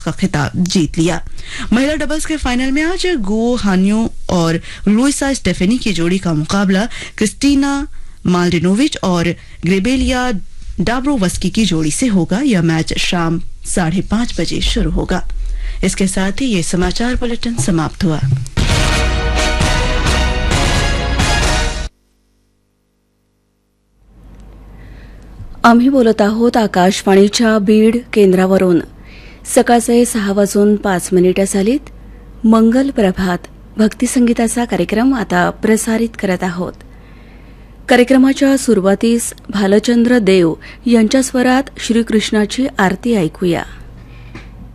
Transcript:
का खिताब जीत लिया। महिला डबल्स के फाइनल में आज गो हान्यो और लुइसा स्टेफेनी की जोड़ी का मुकाबला क्रिस्टीना माल्डिनोविच और ग्रेबेलिया डाब्रोवस्की की जोड़ी से होगा। यह मैच शाम 5:30 बजे शुरू होगा। इसके साथ ही ये समाचार बुलेटिन समाप्त हुआ। आम्ही बोलत आहोत आकाशवाणीच्या बीड केंद्रावरून। सकाळचे 6:05 झालीत। मंगल प्रभात भक्तिसंगीताचा कार्यक्रम आता प्रसारित करत आहोत। कार्यक्रमाच्या सुरुवातीस भालचंद्र देव यांच्या स्वरात श्रीकृष्णाची आरती ऐकूया।